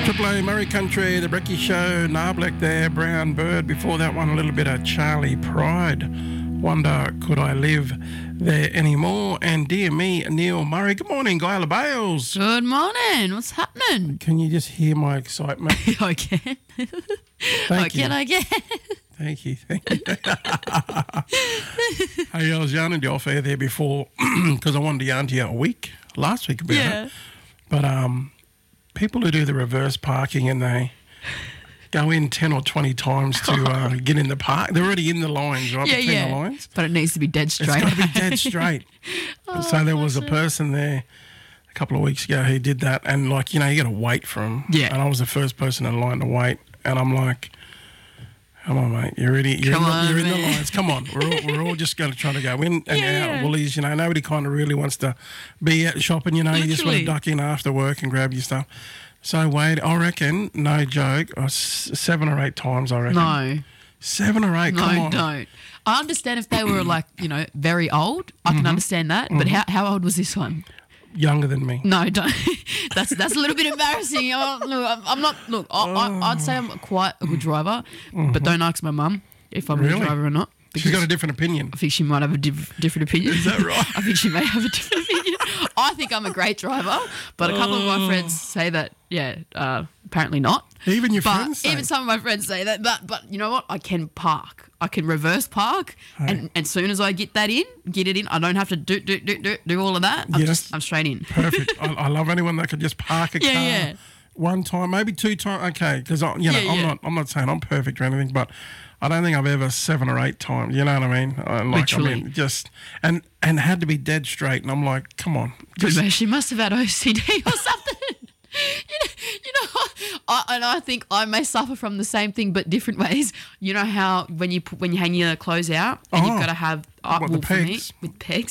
Triple A, Murray Country, The Brecky Show, Narblick there, Brown Bird. Before that one, a little bit of Charlie Pride. Wonder, could I live there anymore? And dear me, Neil Murray. Good morning, Guyla Bales. Good morning. What's happening? Can you just hear my excitement? I can. Thank you. I can. Thank you. Hey, I was yarning to you off air there before because I wanted to yarn to you last week about it. But people who do the reverse parking and they go in 10 or 20 times to get in the park, they're already in the lines, right, between the lines. But it needs to be dead straight. It's got to be dead straight. So there was a person there a couple of weeks ago who did that, and like, you know, you got to wait for him. Yeah. And I was the first person in line to wait, and I'm like, come on, mate, you're in the lines. Come on, we're all just going to try to go in and out of Woolies. You know, nobody kind of really wants to be out shopping. You know, you just want to duck in after work and grab your stuff. So wait, I reckon, no joke, 7 or 8 times. I reckon. No. 7 or 8. No, come on. don't. I understand if they were like, you know, very old. I can understand that. But how old was this one? Younger than me. No, don't. That's a little bit embarrassing. I'm not. Look, I'd say I'm quite a good driver, but don't ask my mum if I'm a good driver or not. She's got a different opinion. I think she might have a different opinion. Is that right? I think she may have a different opinion. I think I'm a great driver, but a couple of my friends say that, apparently not. Even your friends say? Even some of my friends say that. But you know what? I can park. I can reverse park, and as soon as I get it in, I don't have to do all of that. I'm straight in. Perfect. I love anyone that could just park a car one time, maybe 2 times. Okay, because I'm not saying I'm perfect or anything, but I don't think I've ever 7 or 8 times. You know what I mean? Literally. Just and had to be dead straight, and I'm like, come on. She must have had OCD or something. You know, I think I may suffer from the same thing, but different ways. You know how when you hang your clothes out and you've got to have the pegs? with pegs.